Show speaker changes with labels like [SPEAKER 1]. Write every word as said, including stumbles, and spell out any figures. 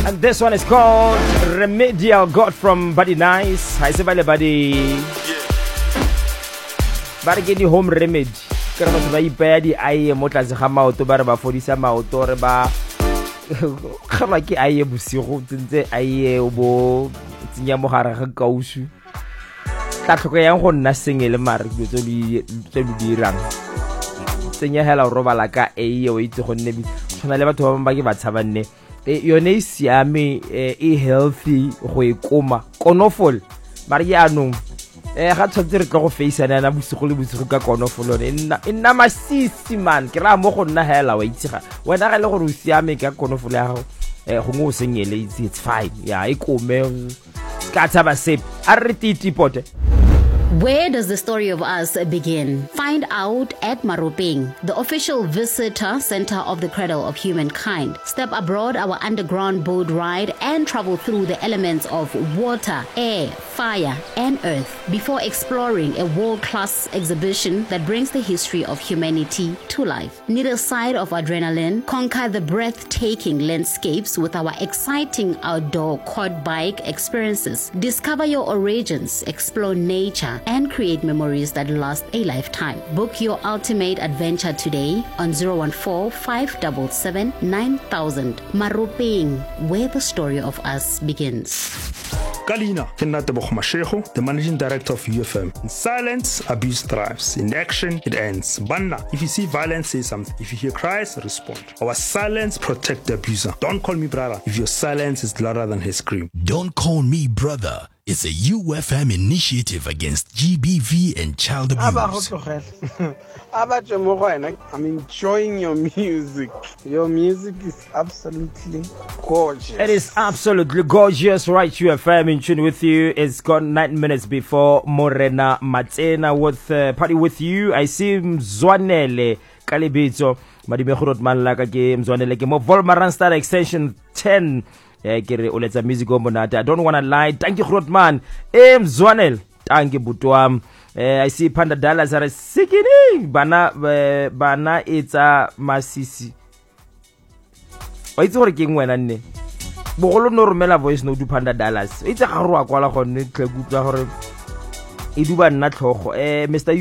[SPEAKER 1] And this one is called Remedial, got from Buddy Nice. Hi, everybody, buddy. Buddy, get the home remedy. Kara batho ba ipaya di aye mo tlase ga maoto ba re ba fodisa maoto re ba kgaba ke aye bosigo tsentse aye o bo tsenya mo gare ga kausu tla tlhoka yang go nna sengele mare go tse di tse di dirang tsenya hela robala ka aye o itse go nne tsona le batho ba ba ke ba tshabanne yone isiame e healthy go ikoma konofol mare ya nong eh ga tshotse re tlo go face ana na bosigo le bosigo ka konofolo nna nna masisi man ke ra mo go nna hela wa itse ga wena ga le gore o siame ka konofolo ya go eh go mo senyele it's fine ya ikome ka tsaba sep a re titi pote.
[SPEAKER 2] Where does the story of us begin? Find out at Maropeng, the official visitor center of the cradle of humankind. Step aboard our underground boat ride and travel through the elements of water, air, fire, and earth before exploring a world-class exhibition that brings the history of humanity to life. Need a side of adrenaline? Conquer the breathtaking landscapes with our exciting outdoor quad bike experiences. Discover your origins, explore nature, and create memories that last a lifetime. Book your ultimate adventure today on zero one four, five seven seven, nine thousand. Maropeng, where the story of us begins.
[SPEAKER 3] Kalina, Kenatebo Mashego, the managing director of U F M. In silence, abuse thrives. In action, it ends. Banna, if you see violence, say something. If you hear cries, respond. Our silence protect the abuser. Don't call me brother if your silence is louder than his scream.
[SPEAKER 4] Don't call me brother. It's a U F M initiative against G B V and child abuse.
[SPEAKER 5] I'm enjoying your music. Your music is absolutely gorgeous.
[SPEAKER 1] It is absolutely gorgeous, right? U F M in tune with you. It's got nine minutes before Morena Matena with uh, party with you. I see Mzwanele Kalibito. Madime Khurot Malaka ke Mzwanele ke mo Volmaran Star Extension ten. Eh kere o letsa music go monata. I don't want to lie. Thank you Grootman. Eh Mzwanel. Thank you Butwam. Eh I see Panda Dallas are sikini bana uh, bana etsa masisi. O itse gore ke ngwena nne. Bogolo no romela voice no du Panda Dallas. Itse ga ro a kwala gone tlekutla gore e duba nna tlhogo. Eh Mister